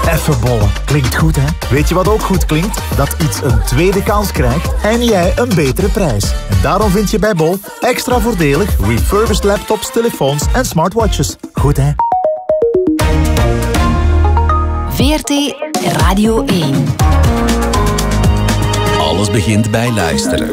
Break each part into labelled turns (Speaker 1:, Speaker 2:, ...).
Speaker 1: Effe bollen. Klinkt goed, hè? Weet je wat ook goed klinkt? Dat iets een tweede kans krijgt en jij een betere prijs. En daarom vind je bij Bol extra voordelig refurbished laptops, telefoons en smartwatches. Goed, hè?
Speaker 2: VRT Radio 1.
Speaker 3: Alles begint bij luisteren.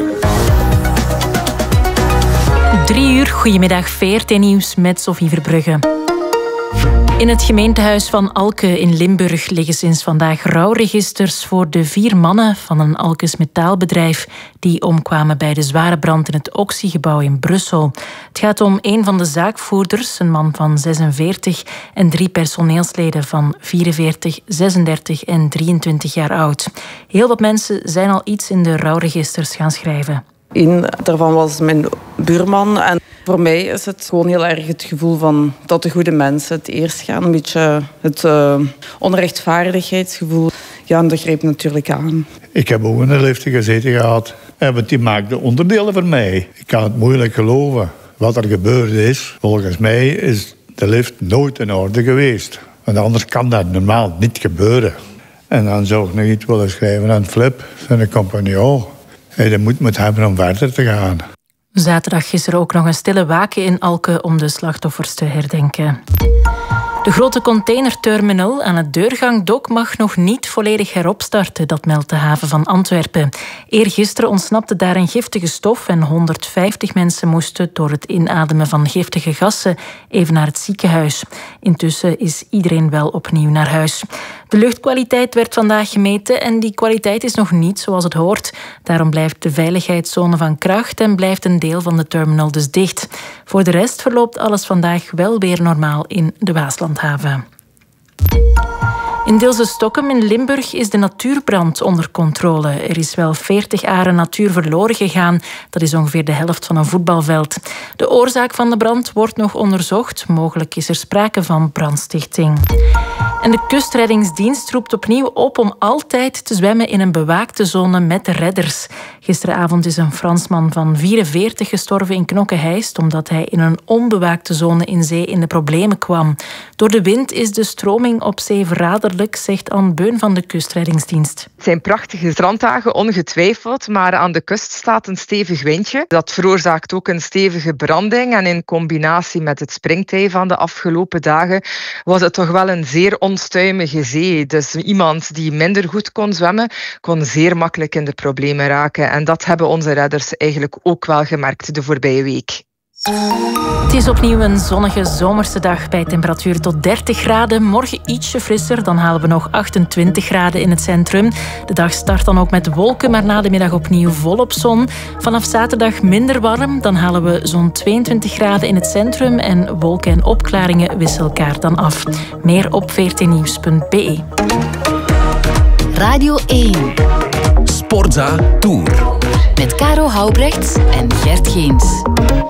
Speaker 4: 3 uur, goedemiddag, VRT Nieuws met Sophie Verbrugge. In het gemeentehuis van Alke in Limburg liggen sinds vandaag rouwregisters voor de 4 mannen van een Alkes metaalbedrijf die omkwamen bij de zware brand in het Oxy-gebouw in Brussel. Het gaat om een van de zaakvoerders, een man van 46, en 3 personeelsleden van 44, 36 en 23 jaar oud. Heel wat mensen zijn al iets in de rouwregisters gaan schrijven.
Speaker 5: Eén daarvan was mijn buurman. En voor mij is het gewoon heel erg het gevoel van dat de goede mensen het eerst gaan. Een beetje het onrechtvaardigheidsgevoel. Ja, en dat greep natuurlijk aan.
Speaker 6: Ik heb ook in de lift gezeten gehad. Want die maakte onderdelen voor mij. Ik kan het moeilijk geloven wat er gebeurd is. Volgens mij is de lift nooit in orde geweest. Want anders kan dat normaal niet gebeuren. En dan zou ik nog iets willen schrijven aan Flip, zijn compagnon. Hij moet met hem om verder te gaan.
Speaker 4: Zaterdag is er ook nog een stille waken in Alke om de slachtoffers te herdenken. De grote containerterminal aan het Deurgangdok mag nog niet volledig heropstarten, dat meldt de haven van Antwerpen. Eergisteren ontsnapte daar een giftige stof en 150 mensen moesten door het inademen van giftige gassen even naar het ziekenhuis. Intussen is iedereen wel opnieuw naar huis. De luchtkwaliteit werd vandaag gemeten en die kwaliteit is nog niet zoals het hoort. Daarom blijft de veiligheidszone van kracht en blijft een deel van de terminal dus dicht. Voor de rest verloopt alles vandaag wel weer normaal in de Waaslandhaven. In Deelse-Stokkem in Limburg is de natuurbrand onder controle. Er is wel 40 aren natuur verloren gegaan. Dat is ongeveer de helft van een voetbalveld. De oorzaak van de brand wordt nog onderzocht. Mogelijk is er sprake van brandstichting. En de kustreddingsdienst roept opnieuw op om altijd te zwemmen in een bewaakte zone met redders. Gisteravond is een Fransman van 44 gestorven in Knokke-Heist omdat hij in een onbewaakte zone in zee in de problemen kwam. Door de wind is de stroming op zee verraderlijk, zegt Anne Beun van de kustreddingsdienst.
Speaker 7: Het zijn prachtige stranddagen, ongetwijfeld, maar aan de kust staat een stevig windje. Dat veroorzaakt ook een stevige branding en in combinatie met het springtij van de afgelopen dagen was het toch wel een zeer onstuimige zee. Dus iemand die minder goed kon zwemmen, kon zeer makkelijk in de problemen raken. En dat hebben onze redders eigenlijk ook wel gemerkt de voorbije week.
Speaker 4: Het is opnieuw een zonnige zomerse dag bij temperatuur tot 30 graden. Morgen ietsje frisser, dan halen we nog 28 graden in het centrum. De dag start dan ook met wolken, maar na de middag opnieuw volop zon. Vanaf zaterdag minder warm, dan halen we zo'n 22 graden in het centrum en wolken en opklaringen wisselen elkaar dan af. Meer op vrtnieuws.be.
Speaker 2: Radio 1.
Speaker 3: Sportza Tour.
Speaker 2: Met Caro Houbrechts en Gert Geens.